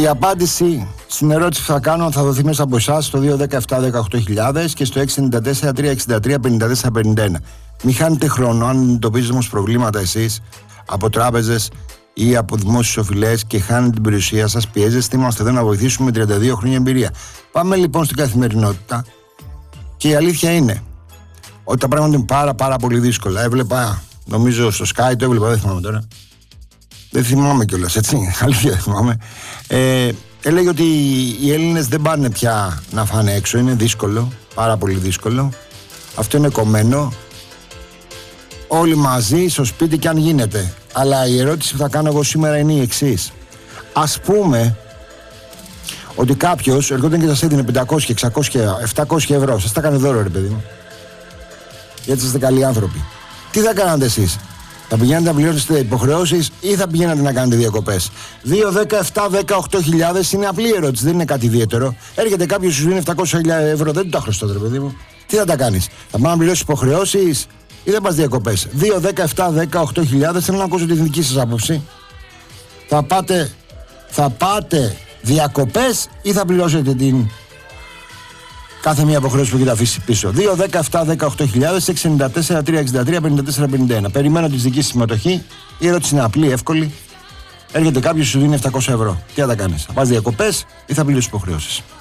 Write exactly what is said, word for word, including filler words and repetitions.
Η απάντηση στην ερώτηση που θα κάνω θα δοθεί μέσα από εσάς στο δύο ένα επτά δεκαοκτώ χιλιάδες και στο έξι εννιά τέσσερα τρία έξι τρία πέντε τέσσερα πενήντα ένα. Μην χάνετε χρόνο αν αντιμετωπίζετε όμως προβλήματα εσείς από τράπεζες ή από δημόσιες οφειλές και χάνετε την περιουσία σας, πιέζεστε, είμαστε εδώ να βοηθήσουμε με τριάντα δύο χρόνια εμπειρία. Πάμε λοιπόν στην καθημερινότητα και η αλήθεια είναι ότι τα πράγματα είναι πάρα πάρα πολύ δύσκολα. Έβλεπα, νομίζω στο Sky, το έβλεπα, δεν θυμάμαι τώρα. Δεν θυμάμαι κιόλας, έτσι, αλήθεια δεν θυμάμαι. Ε, έλεγε ότι οι Έλληνες δεν πάνε πια να φάνε έξω, είναι δύσκολο, πάρα πολύ δύσκολο. Αυτό είναι κομμένο. Όλοι μαζί στο σπίτι κι αν γίνεται. Αλλά η ερώτηση που θα κάνω εγώ σήμερα είναι η εξής. Ας πούμε ότι κάποιος ερχόταν και σας έδινε πεντακόσια, εξακόσια, επτακόσια ευρώ. Σας τα κάνει δώρο, ρε παιδί μου. Γιατί είστε καλοί άνθρωποι. Τι θα κάνατε εσείς? Θα πηγαίνετε να πληρώσετε υποχρεώσεις ή θα πηγαίνετε να κάνετε διακοπές? δύο, δέκα, επτά, δεκαοκτώ χιλιάδες είναι απλή ερώτηση, δεν είναι κάτι ιδιαίτερο. Έρχεται κάποιος σου δίνει επτακόσια ευρώ, δεν του τα χρωστώ, ρε παιδί μου. Τι θα τα κάνεις? Θα πάνε να πληρώσεις υποχρεώσεις ή δεν πας διακοπές? δύο, δέκα, επτά, δεκαοκτώ χιλιάδες, θέλω να ακούσω τη δική σας άποψη. Θα πάτε, θα πάτε διακοπές ή θα πληρώσετε την κάθε μία υποχρέωση που έχετε αφήσει πίσω? δύο, δέκα, επτά, δεκαοκτώ χιλιάδες, έξι εννιά τέσσερα τρία έξι τρία πέντε τέσσερα πενήντα ένα. Περιμένω τη δική συμμετοχή. Η ερώτηση είναι απλή, εύκολη. Έρχεται κάποιος σου δίνει επτακόσια ευρώ. Τι θα τα κάνεις? Θα πας διακοπές ή θα πληρώσεις υποχρεώσεις?